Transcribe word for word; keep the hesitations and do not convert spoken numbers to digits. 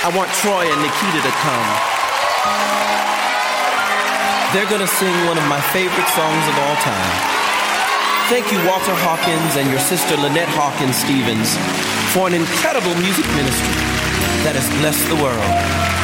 I want Troy and Nikita to come. They're gonna sing one of my favorite songs of all time. Thank you, Walter Hawkins and your sister Lynette Hawkins Stevens, for an incredible music ministry that has blessed the world.